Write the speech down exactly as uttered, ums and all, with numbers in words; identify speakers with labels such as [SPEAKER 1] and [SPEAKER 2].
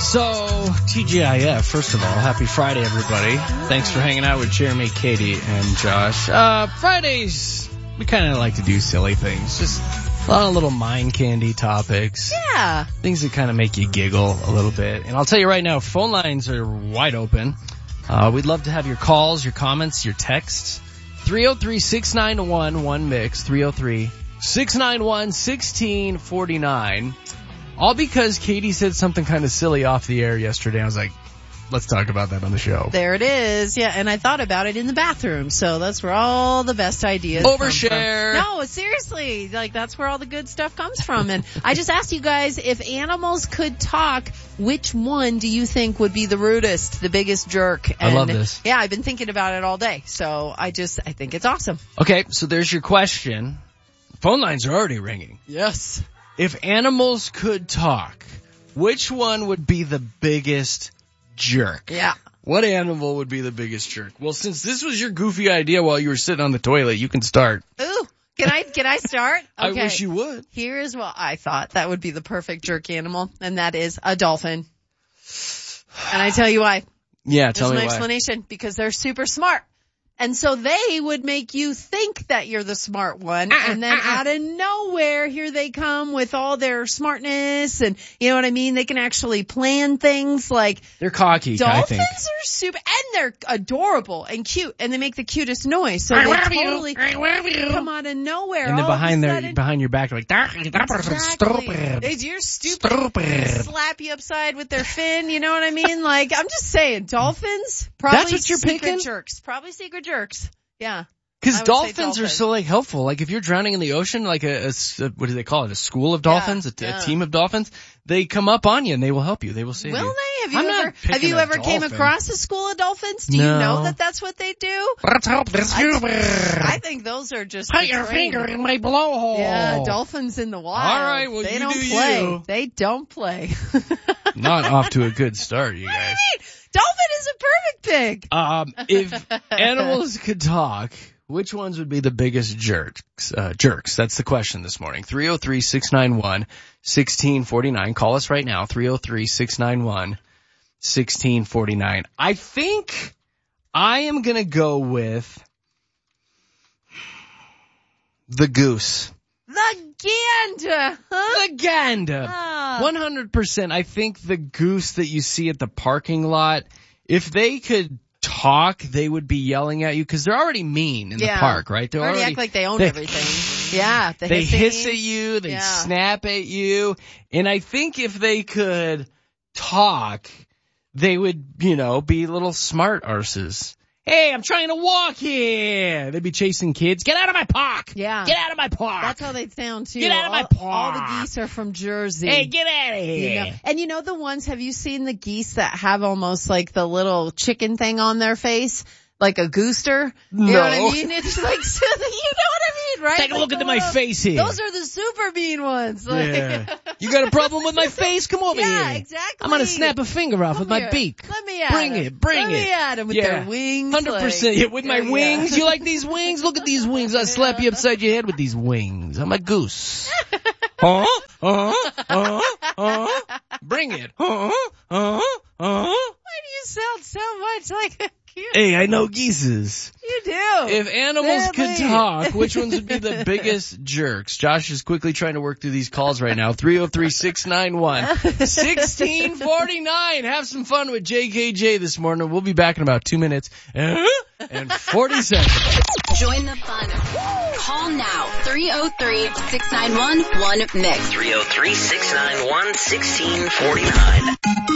[SPEAKER 1] So, T G I F, first of all, happy Friday, everybody. Thanks for hanging out with Jeremy, Katie, and Josh. Uh, Fridays, we kind of like to do silly things. Just a lot of little mind candy topics.
[SPEAKER 2] Yeah.
[SPEAKER 1] Things that kind of make you giggle a little bit. And I'll tell you right now, phone lines are wide open. Uh, we'd love to have your calls, your comments, your texts. three oh three, six nine one, one mix, three oh three, six nine one, one six four nine. All because Katie said something kind of silly off the air yesterday. I was like, let's talk about that on the show.
[SPEAKER 2] There it is. Yeah, and I thought about it in the bathroom, so that's where all the best ideas
[SPEAKER 1] Overshare.
[SPEAKER 2] come from. No, seriously, like that's where all the good stuff comes from. And I just asked you guys, if animals could talk, which one do you think would be the rudest, the biggest jerk? And
[SPEAKER 1] I love this.
[SPEAKER 2] Yeah, I've been thinking about it all day, so I just, I think it's awesome.
[SPEAKER 1] Okay, so there's your question. Phone lines are already ringing.
[SPEAKER 2] Yes.
[SPEAKER 1] If animals could talk, which one would be the biggest jerk?
[SPEAKER 2] Yeah.
[SPEAKER 1] What animal would be the biggest jerk? Well, since this was your goofy idea while you were sitting on the toilet, you can start.
[SPEAKER 2] Ooh, can I, can I start? Okay.
[SPEAKER 1] I wish you would.
[SPEAKER 2] Here is what I thought that would be the perfect jerk animal, and that is a dolphin. And I tell you why.
[SPEAKER 1] Yeah, tell
[SPEAKER 2] There's
[SPEAKER 1] me
[SPEAKER 2] my
[SPEAKER 1] why.
[SPEAKER 2] explanation. Because they're super smart. And so they would make you think that you're the smart one, uh-uh, and then uh-uh. out of nowhere, here they come with all their smartness, and you know what I mean? They can actually plan things like...
[SPEAKER 1] They're cocky,
[SPEAKER 2] dolphins
[SPEAKER 1] I think.
[SPEAKER 2] are super, and they're adorable and cute, and they make the cutest noise, so I they totally come out of nowhere.
[SPEAKER 1] And then behind their,
[SPEAKER 2] sudden,
[SPEAKER 1] behind your back, like, that
[SPEAKER 2] exactly.
[SPEAKER 1] stupid.
[SPEAKER 2] They, you're stupid.
[SPEAKER 1] Stupid.
[SPEAKER 2] Slap you upside with their fin, you know what I mean? Like, I'm just saying, dolphins, probably
[SPEAKER 1] That's what you're
[SPEAKER 2] secret
[SPEAKER 1] picking?
[SPEAKER 2] jerks. Probably secret jerks. Yeah.
[SPEAKER 1] Because dolphins
[SPEAKER 2] dolphins
[SPEAKER 1] are so, like, helpful. Like, if you're drowning in the ocean, like a, a, a what do they call it? A school of dolphins?
[SPEAKER 2] Yeah,
[SPEAKER 1] a,
[SPEAKER 2] yeah.
[SPEAKER 1] a team of dolphins? They come up on you and they will help you. They will save
[SPEAKER 2] will
[SPEAKER 1] you.
[SPEAKER 2] Will they? Have you
[SPEAKER 1] I'm
[SPEAKER 2] ever,
[SPEAKER 1] not
[SPEAKER 2] have you
[SPEAKER 1] a
[SPEAKER 2] ever came
[SPEAKER 1] dolphin.
[SPEAKER 2] across a school of dolphins? Do
[SPEAKER 1] No.
[SPEAKER 2] you know that that's what they do?
[SPEAKER 1] Let's help this human.
[SPEAKER 2] I think those are just
[SPEAKER 1] Put your
[SPEAKER 2] trained.
[SPEAKER 1] finger in my blowhole.
[SPEAKER 2] Yeah, dolphins in the wild.
[SPEAKER 1] All right, well,
[SPEAKER 2] they
[SPEAKER 1] you
[SPEAKER 2] don't
[SPEAKER 1] do
[SPEAKER 2] play.
[SPEAKER 1] you.
[SPEAKER 2] They don't play.
[SPEAKER 1] Not off to a good start, you
[SPEAKER 2] What do
[SPEAKER 1] guys.
[SPEAKER 2] you mean? Dolphin is a perfect pig.
[SPEAKER 1] Um, if animals could talk, which ones would be the biggest jerks? Uh, jerks. That's the question this morning. three oh three, six nine one, one six four nine. Call us right now. three oh three, six nine one, one six four nine. I think I am going to go with the goose.
[SPEAKER 2] The gander, huh?
[SPEAKER 1] The gander.
[SPEAKER 2] Ah.
[SPEAKER 1] one hundred percent. I think the goose that you see at the parking lot, if they could talk, they would be yelling at you because they're already mean in
[SPEAKER 2] Yeah.
[SPEAKER 1] the park, right? They
[SPEAKER 2] already,
[SPEAKER 1] already
[SPEAKER 2] act like they own
[SPEAKER 1] they,
[SPEAKER 2] everything. Yeah, the
[SPEAKER 1] they
[SPEAKER 2] hissing.
[SPEAKER 1] hiss at you, they
[SPEAKER 2] Yeah.
[SPEAKER 1] snap at you, and I think if they could talk, they would, you know, be little smart arses. Hey, I'm trying to walk here. They'd be chasing kids. Get out of my park.
[SPEAKER 2] Yeah.
[SPEAKER 1] Get out of my park.
[SPEAKER 2] That's how they sound too.
[SPEAKER 1] Get out of my
[SPEAKER 2] all,
[SPEAKER 1] park.
[SPEAKER 2] all the geese are from Jersey.
[SPEAKER 1] Hey, get out of here.
[SPEAKER 2] You know, and you know the ones, have you seen the geese that have almost like the little chicken thing on their face? Like a gooster? You know
[SPEAKER 1] No.
[SPEAKER 2] what I mean? It's like, so, you know what I mean, right?
[SPEAKER 1] Take a
[SPEAKER 2] Like
[SPEAKER 1] look
[SPEAKER 2] the
[SPEAKER 1] into my
[SPEAKER 2] little-
[SPEAKER 1] face here.
[SPEAKER 2] Those are the super mean ones. Like,
[SPEAKER 1] Yeah. You got a problem with my face? Come over
[SPEAKER 2] yeah,
[SPEAKER 1] here.
[SPEAKER 2] exactly.
[SPEAKER 1] I'm gonna snap a finger off
[SPEAKER 2] Come
[SPEAKER 1] with my
[SPEAKER 2] here.
[SPEAKER 1] beak.
[SPEAKER 2] Let me at
[SPEAKER 1] Bring
[SPEAKER 2] them.
[SPEAKER 1] it, bring
[SPEAKER 2] Let
[SPEAKER 1] it.
[SPEAKER 2] me at them with
[SPEAKER 1] Yeah.
[SPEAKER 2] their wings.
[SPEAKER 1] Hundred percent.
[SPEAKER 2] like-
[SPEAKER 1] Yeah, with my
[SPEAKER 2] yeah,
[SPEAKER 1] wings.
[SPEAKER 2] yeah.
[SPEAKER 1] You like these wings? Look at these wings. I slap you upside your head with these wings. I'm a goose. Huh? Huh? Huh? Huh? Bring it. Huh? Huh? Huh?
[SPEAKER 2] Why do you sound so much like a cute?
[SPEAKER 1] Hey, I know geeses.
[SPEAKER 2] You do.
[SPEAKER 1] If animals
[SPEAKER 2] They're
[SPEAKER 1] could
[SPEAKER 2] mean.
[SPEAKER 1] talk, which ones would be the biggest jerks? Josh is quickly trying to work through these calls right now. three oh three, six nine one, one six four nine. Have some fun with J K J this morning. We'll be back in about two minutes and forty seconds.
[SPEAKER 3] Join the fun. Call now. three oh three, six nine one, one mix.
[SPEAKER 4] three oh three, six nine one, one six four nine.